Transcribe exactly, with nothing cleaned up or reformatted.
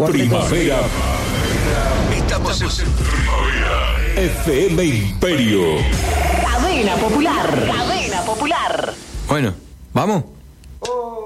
Primavera. Estamos en Primavera. F M Imperio. Cadena Popular. Cadena Popular. Bueno, ¿vamos?